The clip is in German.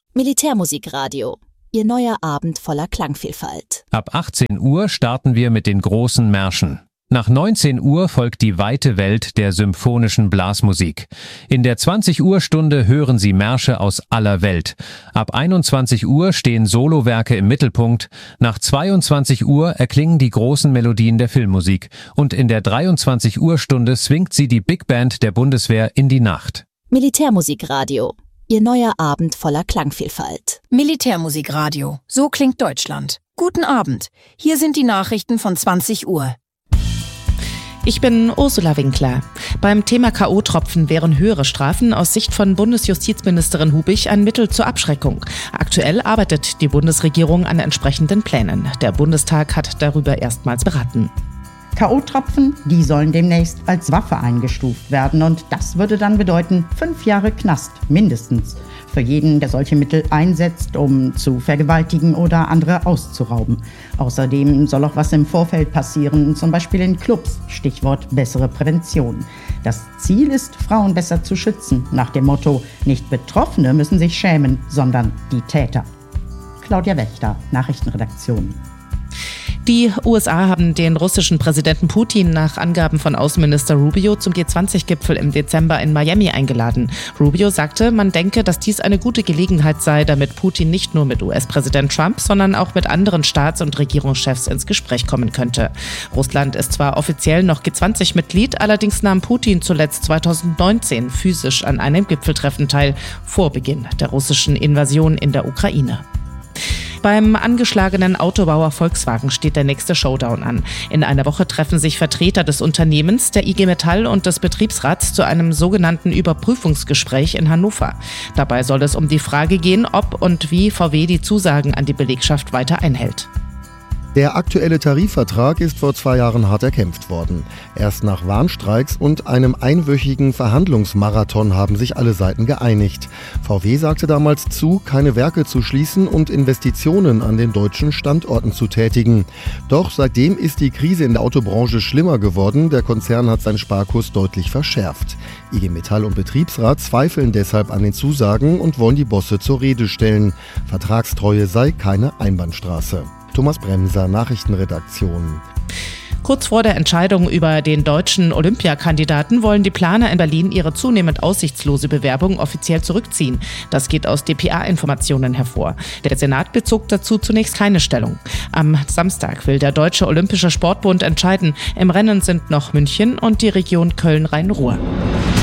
Militärmusikradio. Ihr neuer Abend voller Klangvielfalt. Ab 18 Uhr starten wir mit den großen Märschen. Nach 19 Uhr folgt die weite Welt der symphonischen Blasmusik. In der 20-Uhr-Stunde hören Sie Märsche aus aller Welt. Ab 21 Uhr stehen Solowerke im Mittelpunkt. Nach 22 Uhr erklingen die großen Melodien der Filmmusik. Und in der 23-Uhr-Stunde swingt sie die Big Band der Bundeswehr in die Nacht. Militärmusikradio. Ihr neuer Abend voller Klangvielfalt. Militärmusikradio. So klingt Deutschland. Guten Abend. Hier sind die Nachrichten von 20 Uhr. Ich bin Ursula Winkler. Beim Thema K.O.-Tropfen wären höhere Strafen aus Sicht von Bundesjustizministerin Hubig ein Mittel zur Abschreckung. Aktuell arbeitet die Bundesregierung an entsprechenden Plänen. Der Bundestag hat darüber erstmals beraten. K.O.-Tropfen, die sollen demnächst als Waffe eingestuft werden und das würde dann bedeuten 5 Jahre Knast mindestens für jeden, der solche Mittel einsetzt, um zu vergewaltigen oder andere auszurauben. Außerdem soll auch was im Vorfeld passieren, zum Beispiel in Clubs, Stichwort bessere Prävention. Das Ziel ist, Frauen besser zu schützen, nach dem Motto, nicht Betroffene müssen sich schämen, sondern die Täter. Claudia Wächter, Nachrichtenredaktion. Die USA haben den russischen Präsidenten Putin nach Angaben von Außenminister Rubio zum G20-Gipfel im Dezember in Miami eingeladen. Rubio sagte, man denke, dass dies eine gute Gelegenheit sei, damit Putin nicht nur mit US-Präsident Trump, sondern auch mit anderen Staats- und Regierungschefs ins Gespräch kommen könnte. Russland ist zwar offiziell noch G20-Mitglied, allerdings nahm Putin zuletzt 2019 physisch an einem Gipfeltreffen teil, vor Beginn der russischen Invasion in der Ukraine. Beim angeschlagenen Autobauer Volkswagen steht der nächste Showdown an. In einer Woche treffen sich Vertreter des Unternehmens, der IG Metall und des Betriebsrats zu einem sogenannten Überprüfungsgespräch in Hannover. Dabei soll es um die Frage gehen, ob und wie VW die Zusagen an die Belegschaft weiter einhält. Der aktuelle Tarifvertrag ist vor 2 Jahren hart erkämpft worden. Erst nach Warnstreiks und einem einwöchigen Verhandlungsmarathon haben sich alle Seiten geeinigt. VW sagte damals zu, keine Werke zu schließen und Investitionen an den deutschen Standorten zu tätigen. Doch seitdem ist die Krise in der Autobranche schlimmer geworden. Der Konzern hat seinen Sparkurs deutlich verschärft. IG Metall und Betriebsrat zweifeln deshalb an den Zusagen und wollen die Bosse zur Rede stellen. Vertragstreue sei keine Einbahnstraße. Thomas Bremser, Nachrichtenredaktion. Kurz vor der Entscheidung über den deutschen Olympiakandidaten wollen die Planer in Berlin ihre zunehmend aussichtslose Bewerbung offiziell zurückziehen. Das geht aus dpa-Informationen hervor. Der Senat bezog dazu zunächst keine Stellung. Am Samstag will der Deutsche Olympische Sportbund entscheiden. Im Rennen sind noch München und die Region Köln-Rhein-Ruhr.